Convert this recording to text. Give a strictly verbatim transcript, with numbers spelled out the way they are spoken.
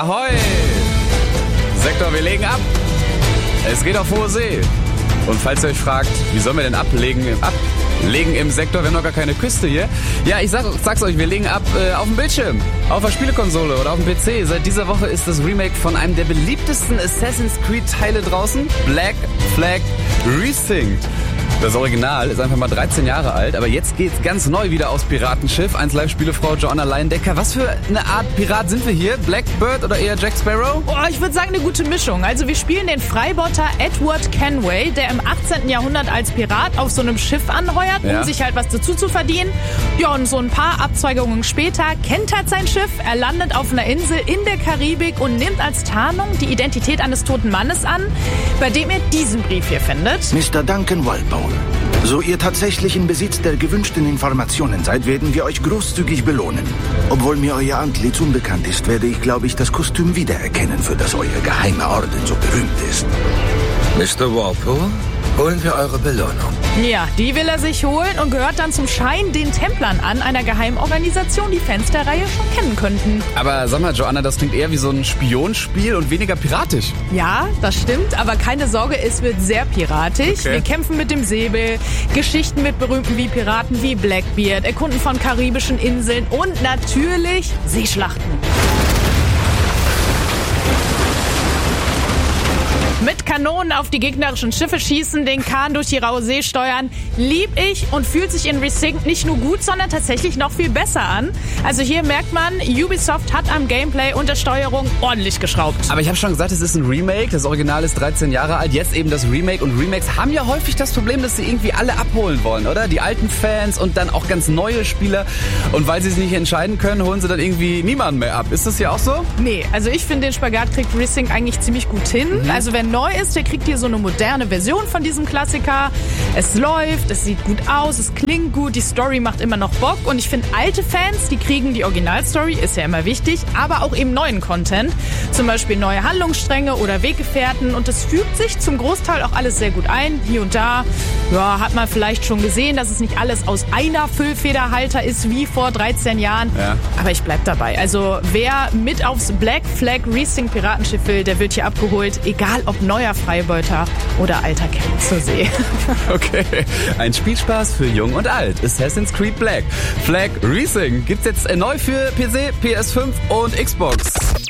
Ahoi! Sektor, wir legen ab. Es geht auf hohe See. Und falls ihr euch fragt, wie sollen wir denn ablegen, ablegen im Sektor? Wir haben noch gar keine Küste hier. Ja, ich sag, sag's euch, wir legen ab äh, auf dem Bildschirm, auf der Spielekonsole oder auf dem P C. Seit dieser Woche ist das Remake von einem der beliebtesten Assassin's Creed Teile draußen. Black Flag Resynced. Das Original ist einfach mal dreizehn Jahre alt, aber jetzt geht's ganz neu wieder aufs Piratenschiff. eins Live Spielefrau Joanna Leindecker. Was für eine Art Pirat sind wir hier? Blackbird oder eher Jack Sparrow? Oh, ich würde sagen, eine gute Mischung. Also wir spielen den Freibeuter Edward Kenway, der im achtzehnten Jahrhundert als Pirat auf so einem Schiff anheuert, um Ja. sich halt was dazu zu verdienen. Ja, und so ein paar Abzweigungen später kentert sein Schiff, er landet auf einer Insel in der Karibik und nimmt als Tarnung die Identität eines toten Mannes an, bei dem er diesen Brief hier findet. Mister Duncan Walpole, so ihr tatsächlich in Besitz der gewünschten Informationen seid, werden wir euch großzügig belohnen. Obwohl mir euer Antlitz unbekannt ist, werde ich, glaube ich, das Kostüm wiedererkennen, für das euer geheimer Orden so berühmt ist. Mister Walpole, holen wir eure Belohnung. Ja, die will er sich holen und gehört dann zum Schein den Templern an, einer Geheimorganisation, die Fans der Reihe schon kennen könnten. Aber sag mal, Joanna, das klingt eher wie so ein Spionspiel und weniger piratisch. Ja, das stimmt, aber keine Sorge, es wird sehr piratisch. Okay. Wir kämpfen mit dem Säbel, Geschichten mit Berühmten wie Piraten wie Blackbeard, Erkunden von karibischen Inseln und natürlich Seeschlachten. Mit Kanonen auf die gegnerischen Schiffe schießen, den Kahn durch die raue See steuern, lieb ich und fühlt sich in Resynced nicht nur gut, sondern tatsächlich noch viel besser an. Also hier merkt man, Ubisoft hat am Gameplay und der Steuerung ordentlich geschraubt. Aber ich habe schon gesagt, es ist ein Remake. Das Original ist dreizehn Jahre alt, jetzt eben das Remake. Und Remakes haben ja häufig das Problem, dass sie irgendwie alle abholen wollen, oder? Die alten Fans und dann auch ganz neue Spieler. Und weil sie sich nicht entscheiden können, holen sie dann irgendwie niemanden mehr ab. Ist das hier auch so? Nee, also ich finde, den Spagat kriegt Resynced eigentlich ziemlich gut hin. Mhm. Also wer neu ist, der kriegt hier so eine moderne Version von diesem Klassiker. Es läuft, es sieht gut aus, es klingt gut, die Story macht immer noch Bock. Und ich finde, alte Fans, die kriegen die Originalstory, ist ja immer wichtig, aber auch eben neuen Content. Zum Beispiel neue Handlungsstränge oder Weggefährten. Und es fügt sich zum Großteil auch alles sehr gut ein. Hier und da ja, hat man vielleicht schon gesehen, dass es nicht alles aus einer Füllfederhalter ist wie vor dreizehn Jahren. Ja. Aber ich bleib dabei. Also wer mit aufs Black Flag Resynced Piratenschiff will, der wird hier abgeholt. Egal ob neuer Freibeuter oder alter Captain zur See. Okay, ein Spielspaß für Jung und Alt. Assassin's Creed Black Flag Resynced gibt's jetzt neu für P C, P S fünf und Xbox.